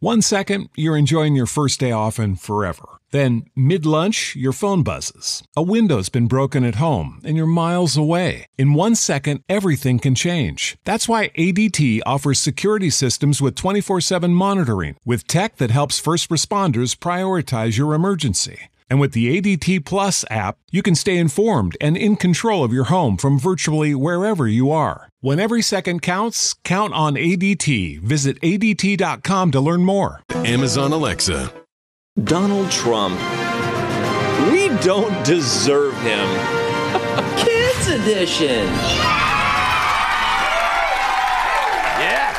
1 second, you're enjoying your first day off and forever. Then, mid-lunch, your phone buzzes. A window's been broken at home, and you're miles away. In 1 second, everything can change. That's why ADT offers security systems with 24/7 monitoring, with tech that helps first responders prioritize your emergency. And with the ADT Plus app, you can stay informed and in control of your home from virtually wherever you are. When every second counts, count on ADT. Visit ADT.com to learn more. Amazon Alexa. Donald Trump. We don't deserve him. Kids edition. Yes.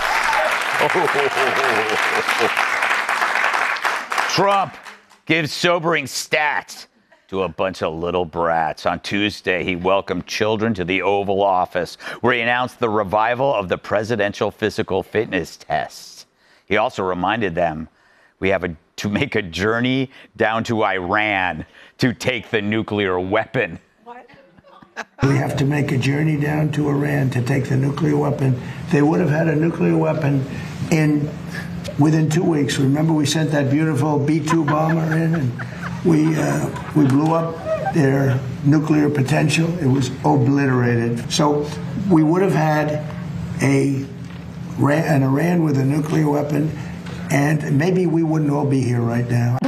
Trump gives sobering stats to a bunch of little brats. On Tuesday, he welcomed children to the Oval Office, where he announced the revival of the presidential physical fitness test. He also reminded them we have to make a journey down to Iran to take the nuclear weapon. What? We have to make a journey down to Iran to take the nuclear weapon. They would have had a nuclear weapon within 2 weeks. Remember, we sent that beautiful B-2 bomber in, and we blew up their nuclear potential. It was obliterated. So we would have had an Iran with a nuclear weapon, and maybe we wouldn't all be here right now.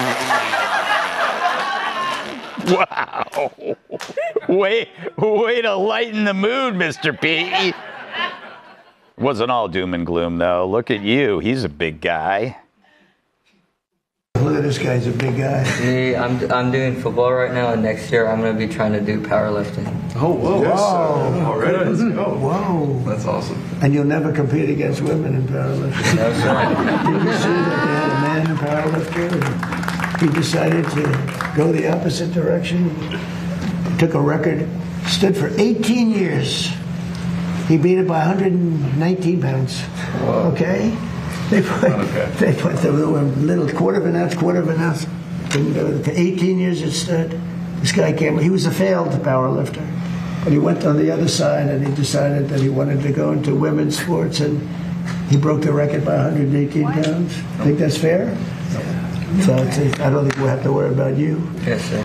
Wow. Way to lighten the mood, Mr. P. Wasn't all doom and gloom, though. Look at you. He's a big guy. Look at this guy. He's a big guy. See, I'm doing football right now, and next year I'm going to be trying to do powerlifting. Oh, whoa. Yes, already? Let's go. Whoa. That's awesome. And you'll never compete against women in powerlifting. No, sir. Did you see that they had a man powerlifter? And he decided to go the opposite direction. He took a record, stood for 18 years. He beat it by 119 pounds. Whoa. Okay? They put the little quarter of an ounce. For 18 years it stood. This guy came, he was a failed powerlifter. But he went on the other side and he decided that he wanted to go into women's sports, and he broke the record by 118 pounds. Think that's fair? Yeah. So I don't think we'll have to worry about you. Yes, sir.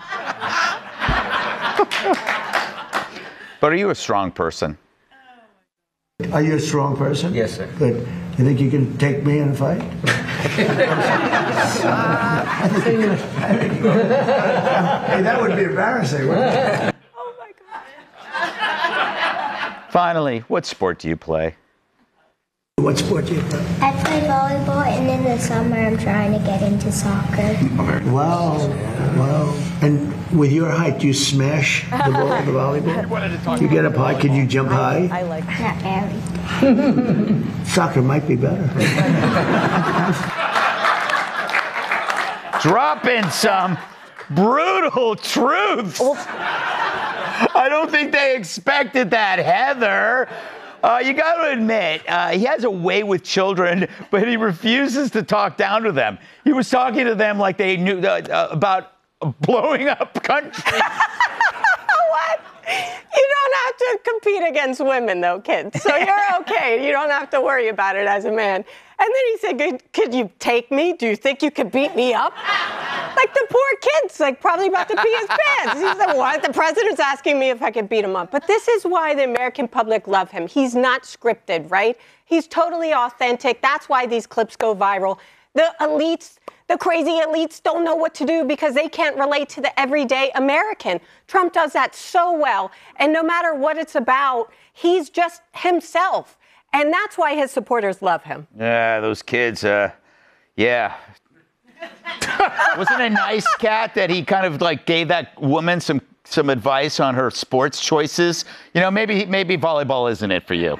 But are you a strong person? Are you a strong person? Yes, sir. Good. You think you can take me in a fight? Hey, that would be embarrassing, wouldn't it? Oh, my God. Finally, what sport do you play? What sport do you play? I play volleyball, and in the summer I'm trying to get into soccer. Wow. And with your height, do you smash the ball with the volleyball? You get up high. Can you jump high? I like Not very. Soccer might be better. Dropping some brutal truths. I don't think they expected that, Heather. You got to admit, he has a way with children, but he refuses to talk down to them. He was talking to them like they knew about blowing up country. What? You don't have to compete against women, though, kids. So you're okay. You don't have to worry about it as a man. And then he said, could you take me? Do you think you could beat me up? Like the poor kid's like probably about to pee his pants. He said, what? The president's asking me if I could beat him up. But this is why the American public love him. He's not scripted, right? He's totally authentic. That's why these clips go viral. The elites, the crazy elites don't know what to do because they can't relate to the everyday American. Trump does that so well. And no matter what it's about, he's just himself. And that's why his supporters love him. Yeah, those kids, yeah. Wasn't it nice, Kat, that he kind of like gave that woman some advice on her sports choices? You know, maybe volleyball isn't it for you.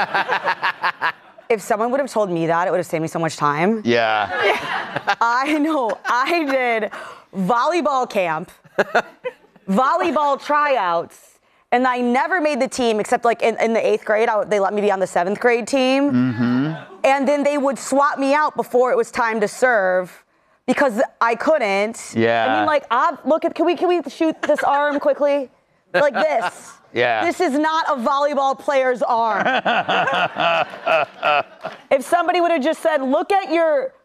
If someone would have told me that, it would have saved me so much time. Yeah. I know. I did volleyball camp, volleyball tryouts, and I never made the team except like in the 8th grade. They let me be on the 7th grade team. Mm-hmm. And then they would swap me out before it was time to serve because I couldn't. Yeah. I mean, like, can we shoot this arm quickly? Like this. Yeah. This is not a volleyball player's arm. If somebody would have just said, look at your